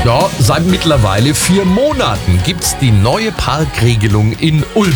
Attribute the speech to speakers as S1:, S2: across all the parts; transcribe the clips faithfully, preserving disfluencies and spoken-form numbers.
S1: Ja, seit mittlerweile vier Monaten gibt's die neue Parkregelung in Ulm.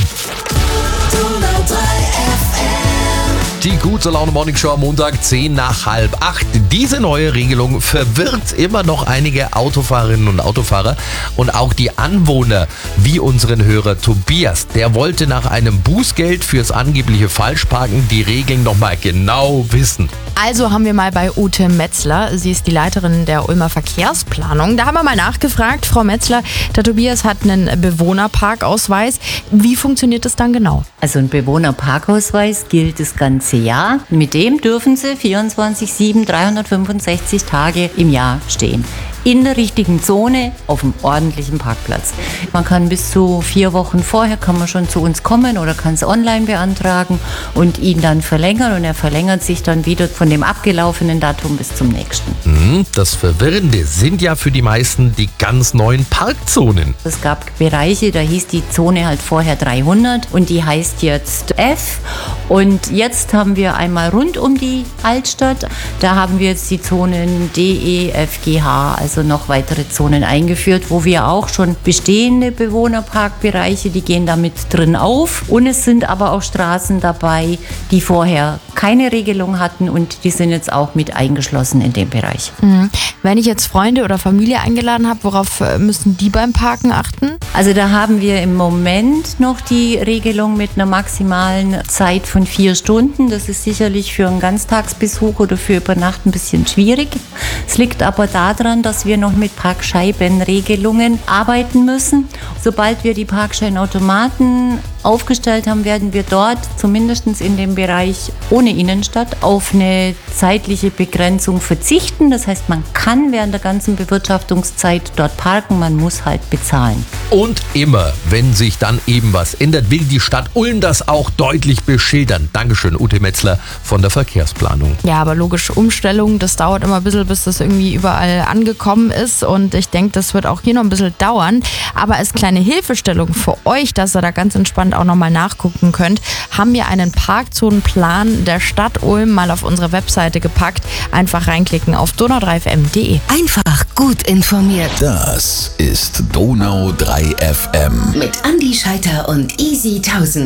S1: Die gute Laune Morning Show am Montag, zehn nach halb acht. Diese neue Regelung verwirrt immer noch einige Autofahrerinnen und Autofahrer und auch die Anwohner, wie unseren Hörer Tobias. Der wollte nach einem Bußgeld fürs angebliche Falschparken die Regeln nochmal genau wissen.
S2: Also haben wir mal bei Ute Metzler, sie ist die Leiterin der Ulmer Verkehrsplanung. Da haben wir mal nachgefragt, Frau Metzler, der Tobias hat einen Bewohnerparkausweis. Wie funktioniert das dann genau?
S3: Also ein Bewohnerparkausweis gilt das ganze Jahr. Mit dem dürfen Sie vierundzwanzig sieben, dreihundertfünfundsechzig Tage im Jahr stehen. In der richtigen Zone, auf einem ordentlichen Parkplatz. Man kann bis zu vier Wochen vorher kann man schon zu uns kommen oder kann es online beantragen und ihn dann verlängern. Und er verlängert sich dann wieder von dem abgelaufenen Datum bis zum nächsten.
S1: Das Verwirrende sind ja für die meisten die ganz neuen Parkzonen.
S3: Es gab Bereiche, da hieß die Zone halt vorher dreihundert und die heißt jetzt F. Und jetzt haben wir einmal rund um die Altstadt, da haben wir jetzt die Zonen D, E, F, G, H, also noch weitere Zonen eingeführt, wo wir auch schon bestehende Bewohnerparkbereiche, die gehen damit drin auf. Und es sind aber auch Straßen dabei, die vorher keine Regelung hatten und die sind jetzt auch mit eingeschlossen in dem Bereich.
S2: Mhm. Wenn ich jetzt Freunde oder Familie eingeladen habe, worauf müssen die beim Parken achten?
S3: Also da haben wir im Moment noch die Regelung mit einer maximalen Zeit von vier Stunden. Das ist sicherlich für einen Ganztagsbesuch oder für Übernachten ein bisschen schwierig. Es liegt aber daran, dass wir noch mit Parkscheibenregelungen arbeiten müssen. Sobald wir die Parkscheinautomaten aufgestellt haben, werden wir dort zumindest in dem Bereich ohne Innenstadt auf eine zeitliche Begrenzung verzichten. Das heißt, man kann während der ganzen Bewirtschaftungszeit dort parken, man muss halt bezahlen.
S1: Und immer, wenn sich dann eben was ändert, will die Stadt Ulm das auch deutlich beschildern. Dankeschön, Ute Metzler von der Verkehrsplanung.
S2: Ja, aber logisch, Umstellung, das dauert immer ein bisschen, bis das irgendwie überall angekommen ist. Und ich denke, das wird auch hier noch ein bisschen dauern. Aber als kleine Hilfestellung für euch, dass ihr da ganz entspannt auch nochmal nachgucken könnt, haben wir einen Parkzonenplan der Stadt Ulm mal auf unsere Webseite gepackt. Einfach reinklicken auf donau drei f m punkt de.
S4: Einfach gut informiert.
S5: Das ist Donau drei F M.
S4: Mit Andi Scheiter und Easy tausend.